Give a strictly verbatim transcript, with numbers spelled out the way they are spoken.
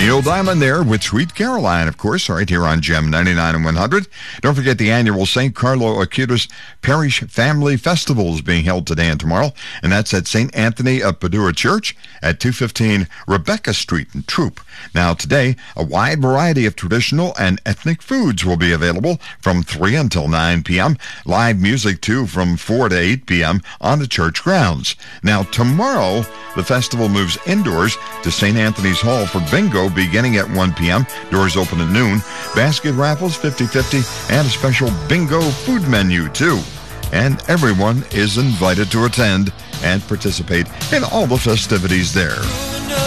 Neil Diamond there with Sweet Caroline, of course, right here on Gem ninety-nine and one hundred. Don't forget the annual Saint Carlo Acutis Parish Family Festival is being held today and tomorrow, and that's at Saint Anthony of Padua Church at two fifteen Rebecca Street in Troop. Now, today, a wide variety of traditional and ethnic foods will be available from three until nine p.m. Live music, too, from four to eight p.m. on the church grounds. Now, tomorrow, the festival moves indoors to Saint Anthony's Hall for bingo beginning at one p.m. Doors open at noon. Basket raffles, fifty-fifty, and a special bingo food menu, too. And everyone is invited to attend and participate in all the festivities there.